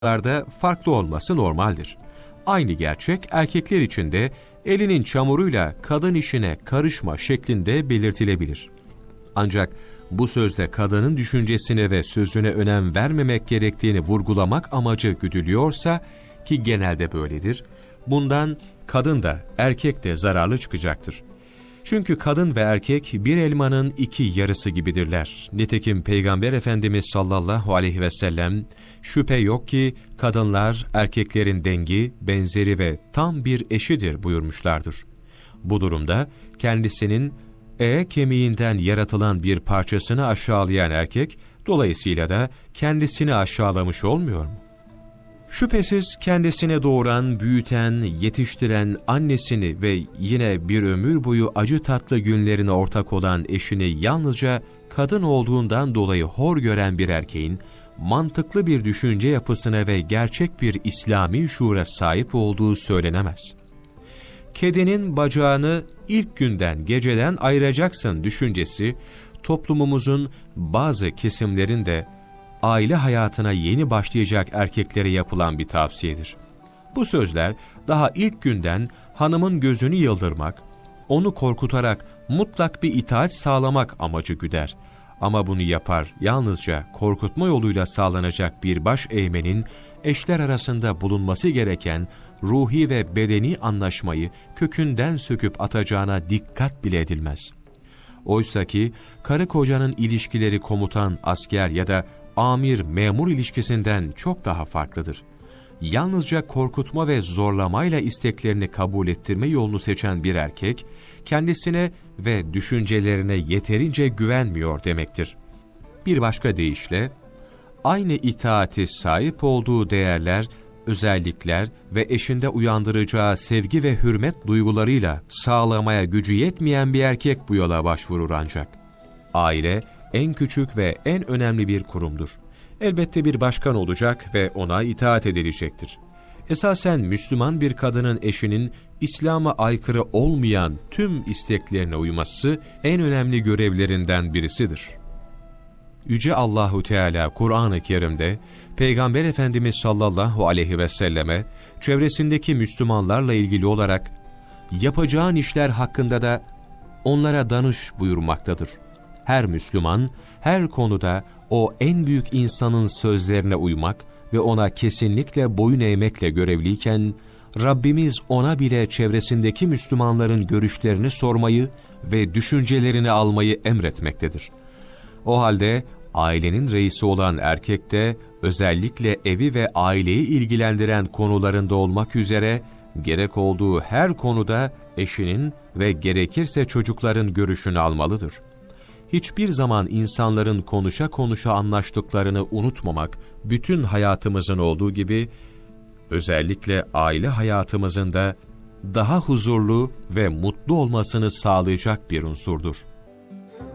farklı olması normaldir. Aynı gerçek erkekler için de elinin çamuruyla kadın işine karışma şeklinde belirtilebilir. Ancak bu sözle kadının düşüncesine ve sözüne önem vermemek gerektiğini vurgulamak amacı güdülüyorsa, ki genelde böyledir, bundan kadın da erkek de zararlı çıkacaktır. Çünkü kadın ve erkek bir elmanın iki yarısı gibidirler. Nitekim Peygamber Efendimiz sallallahu aleyhi ve sellem, şüphe yok ki kadınlar erkeklerin dengi, benzeri ve tam bir eşidir buyurmuşlardır. Bu durumda kendisinin kemiğinden yaratılan bir parçasını aşağılayan erkek, dolayısıyla da kendisini aşağılamış olmuyor mu? Şüphesiz kendisine doğuran, büyüten, yetiştiren annesini ve yine bir ömür boyu acı tatlı günlerine ortak olan eşini yalnızca kadın olduğundan dolayı hor gören bir erkeğin, mantıklı bir düşünce yapısına ve gerçek bir İslami şuura sahip olduğu söylenemez. Kedinin bacağını ilk günden, geceden ayıracaksın düşüncesi, toplumumuzun bazı kesimlerinde aile hayatına yeni başlayacak erkeklere yapılan bir tavsiyedir. Bu sözler daha ilk günden hanımın gözünü yıldırmak, onu korkutarak mutlak bir itaat sağlamak amacı güder. Ama bunu yapar yalnızca korkutma yoluyla sağlanacak bir baş eğmenin eşler arasında bulunması gereken ruhi ve bedeni anlaşmayı kökünden söküp atacağına dikkat bile edilmez. Oysaki karı kocanın ilişkileri komutan, asker ya da amir-memur ilişkisinden çok daha farklıdır. Yalnızca korkutma ve zorlamayla isteklerini kabul ettirme yolunu seçen bir erkek, kendisine ve düşüncelerine yeterince güvenmiyor demektir. Bir başka deyişle, aynı itaati sahip olduğu değerler, özellikler ve eşinde uyandıracağı sevgi ve hürmet duygularıyla sağlamaya gücü yetmeyen bir erkek bu yola başvurur ancak. Aile, en küçük ve en önemli bir kurumdur. Elbette bir başkan olacak ve ona itaat edilecektir. Esasen Müslüman bir kadının eşinin İslam'a aykırı olmayan tüm isteklerine uyması en önemli görevlerinden birisidir. Yüce Allahu Teala Kur'an-ı Kerim'de Peygamber Efendimiz sallallahu aleyhi ve selleme çevresindeki Müslümanlarla ilgili olarak yapacağın işler hakkında da onlara danış buyurmaktadır. Her Müslüman her konuda o en büyük insanın sözlerine uymak ve ona kesinlikle boyun eğmekle görevliyken, Rabbimiz ona bile çevresindeki Müslümanların görüşlerini sormayı ve düşüncelerini almayı emretmektedir. O halde ailenin reisi olan erkek de özellikle evi ve aileyi ilgilendiren konularında olmak üzere gerek olduğu her konuda eşinin ve gerekirse çocukların görüşünü almalıdır. Hiçbir zaman insanların konuşa konuşa anlaştıklarını unutmamak, bütün hayatımızın olduğu gibi, özellikle aile hayatımızın da daha huzurlu ve mutlu olmasını sağlayacak bir unsurdur.